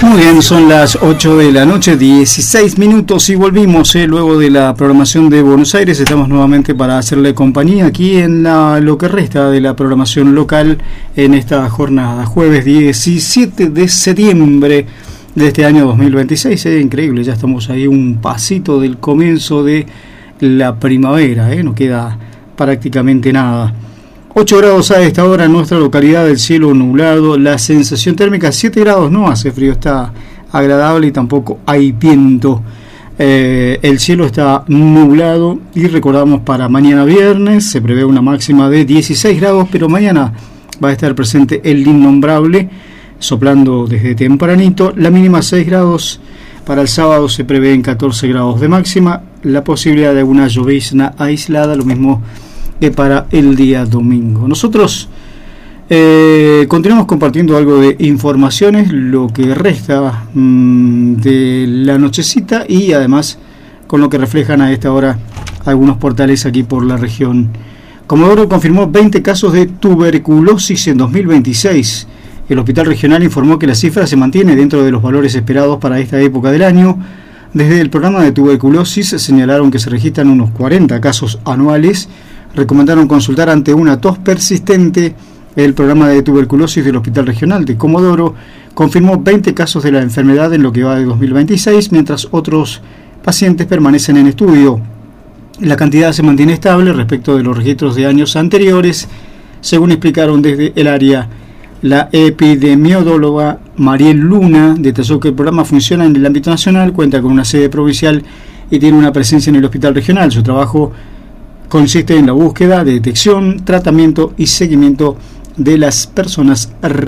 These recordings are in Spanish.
Muy bien, son las 8 de la noche, 16 minutos y volvimos luego de la programación de Buenos Aires. Estamos nuevamente para hacerle compañía aquí en lo que resta de la programación local en esta jornada, jueves 17 de septiembre de este año 2026. Increíble, ya estamos ahí un pasito del comienzo de la primavera, no queda prácticamente nada. 8 grados a esta hora en nuestra localidad, el cielo nublado, la sensación térmica 7 grados, no hace frío, está agradable y tampoco hay viento. El cielo está nublado y recordamos para mañana viernes se prevé una máxima de 16 grados, pero mañana va a estar presente el innombrable soplando desde tempranito, la mínima 6 grados, para el sábado se prevé en 14 grados de máxima, la posibilidad de una llovizna aislada, lo mismo que para el día domingo. Nosotros continuamos compartiendo algo de informaciones, lo que resta de la nochecita y además con lo que reflejan a esta hora algunos portales aquí por la región. Comodoro confirmó 20 casos de tuberculosis en 2026. El hospital regional informó que la cifra se mantiene dentro de los valores esperados para esta época del año. Desde el programa de tuberculosis señalaron que se registran unos 40 casos anuales. Recomendaron consultar ante una tos persistente. El programa de tuberculosis del Hospital Regional de Comodoro confirmó 20 casos de la enfermedad en lo que va de 2026, mientras otros pacientes permanecen en estudio. La cantidad se mantiene estable respecto de los registros de años anteriores, según explicaron desde el área. La epidemióloga Mariel Luna detalló que el programa funciona en el ámbito nacional, cuenta con una sede provincial y tiene una presencia en el Hospital Regional. Su trabajo consiste en la búsqueda, detección, tratamiento y seguimiento de las personas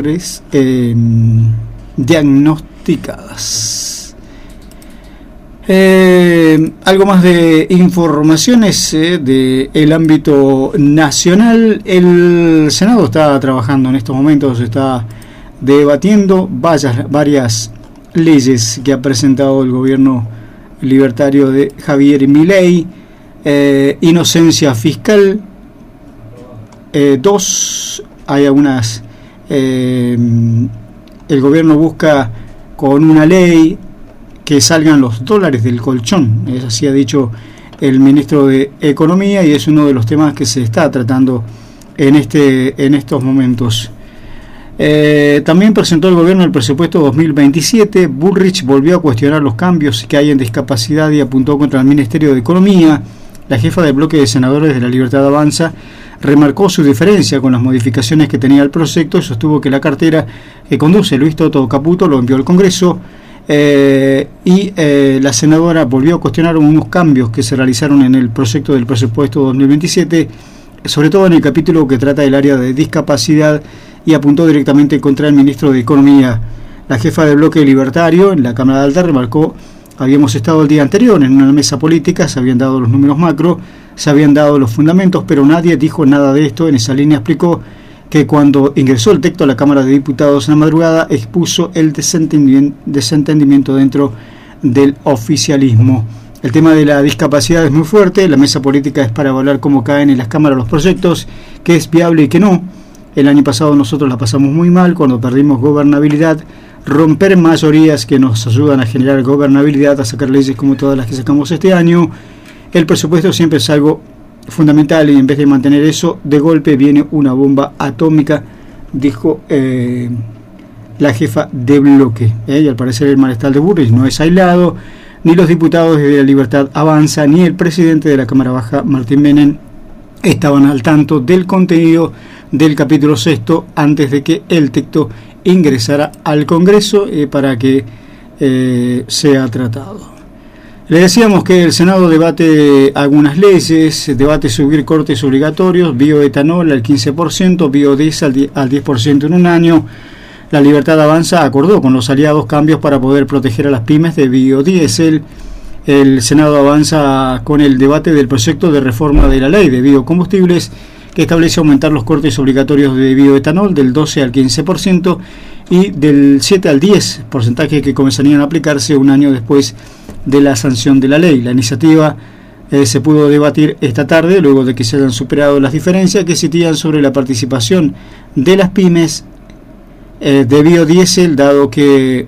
diagnosticadas. Algo más de informaciones del ámbito nacional. El Senado está trabajando en estos momentos, está debatiendo varias leyes que ha presentado el gobierno libertario de Javier Milei. Inocencia fiscal 2, hay algunas el gobierno busca con una ley que salgan los dólares del colchón, así ha dicho el ministro de Economía, y es uno de los temas que se está tratando en estos momentos. También presentó el gobierno el presupuesto 2027. Bullrich volvió a cuestionar los cambios que hay en discapacidad y apuntó contra el Ministerio de Economía. La jefa del bloque de senadores de La Libertad Avanza remarcó su diferencia con las modificaciones que tenía el proyecto y sostuvo que la cartera que conduce Luis Toto Caputo lo envió al Congreso, la senadora volvió a cuestionar unos cambios que se realizaron en el proyecto del presupuesto 2027, sobre todo en el capítulo que trata del área de discapacidad, y apuntó directamente contra el ministro de Economía. La jefa del bloque libertario en la Cámara de Alta remarcó: habíamos estado el día anterior en una mesa política, se habían dado los números macro, se habían dado los fundamentos, pero nadie dijo nada de esto. En esa línea explicó que cuando ingresó el texto a la Cámara de Diputados en la madrugada, expuso el desentendimiento dentro del oficialismo. El tema de la discapacidad es muy fuerte, la mesa política es para evaluar cómo caen en las cámaras los proyectos, qué es viable y qué no. El año pasado nosotros la pasamos muy mal cuando perdimos gobernabilidad. Romper mayorías que nos ayudan a generar gobernabilidad, a sacar leyes como todas las que sacamos este año. El presupuesto siempre es algo fundamental y en vez de mantener eso, de golpe viene una bomba atómica, dijo la jefa de bloque. Y al parecer el malestar de Bullrich no es aislado, ni los diputados de La Libertad Avanza, ni el presidente de la Cámara Baja, Martín Menem, estaban al tanto del contenido del capítulo 6 antes de que el texto ingresara al Congreso para que sea tratado. Le decíamos que el Senado debate algunas leyes, debate subir cortes obligatorios, bioetanol al 15%, biodiesel al 10% en un año. La Libertad Avanza acordó con los aliados cambios para poder proteger a las pymes de biodiesel. El Senado avanza con el debate del proyecto de reforma de la ley de biocombustibles, que establece aumentar los cortes obligatorios de bioetanol del 12 al 15% y del 7 al 10%, que comenzarían a aplicarse un año después de la sanción de la ley. La iniciativa se pudo debatir esta tarde, luego de que se hayan superado las diferencias que existían sobre la participación de las pymes de biodiesel, dado que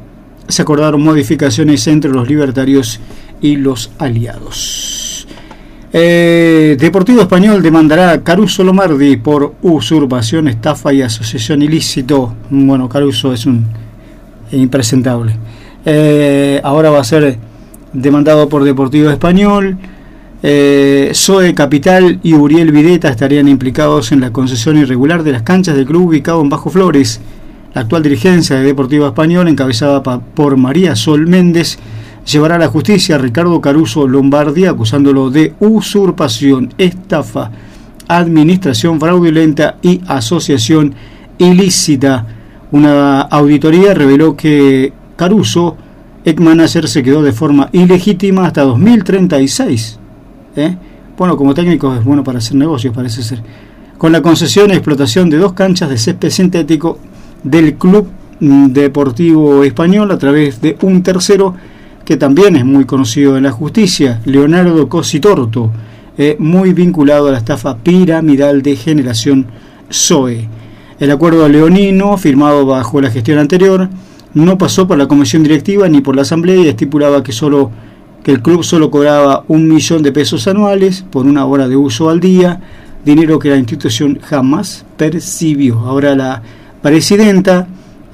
se acordaron modificaciones entre los libertarios y los aliados. Deportivo Español demandará a Caruso Lombardi por usurpación, estafa y asociación ilícito. Bueno, Caruso es un impresentable. Ahora va a ser demandado por Deportivo Español. Zoe Capital y Uriel Videta estarían implicados en la concesión irregular de las canchas del club ubicado en Bajo Flores. La actual dirigencia de Deportivo Español, encabezada por María Sol Méndez, llevará a la justicia a Ricardo Caruso Lombardi acusándolo de usurpación, estafa, administración fraudulenta y asociación ilícita. Una auditoría reveló que Caruso, ex manager, se quedó de forma ilegítima hasta 2036. Bueno, como técnico es bueno para hacer negocios, parece ser. Con la concesión y explotación de 2 canchas de césped sintético del Club Deportivo Español a través de un tercero que también es muy conocido en la justicia, Leonardo Cositorto, muy vinculado a la estafa piramidal de Generación Zoe. El acuerdo leonino, firmado bajo la gestión anterior, no pasó por la comisión directiva ni por la asamblea y estipulaba que el club solo cobraba 1 millón de pesos anuales por 1 hora de uso al día, dinero que la institución jamás percibió. Ahora la presidenta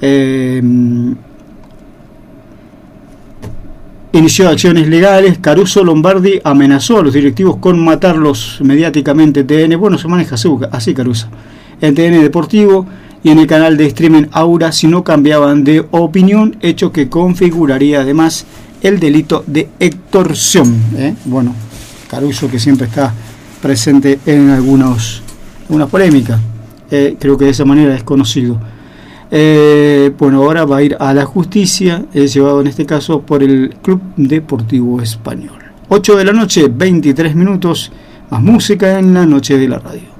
inició acciones legales. Caruso Lombardi amenazó a los directivos con matarlos mediáticamente. TN, bueno, se maneja así Caruso, en TN Deportivo y en el canal de streaming Aura si no cambiaban de opinión, hecho que configuraría además el delito de extorsión. Bueno, Caruso, que siempre está presente en algunas polémicas, creo que de esa manera es conocido. Bueno, ahora va a ir a la justicia, es llevado en este caso por el Club Deportivo Español. 8 de la noche, 23 minutos, más música en la noche de la radio.